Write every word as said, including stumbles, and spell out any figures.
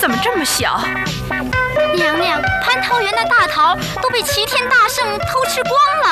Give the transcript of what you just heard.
怎么这么小？ 娘娘，蟠桃园的大桃都被齐天大圣偷吃光了。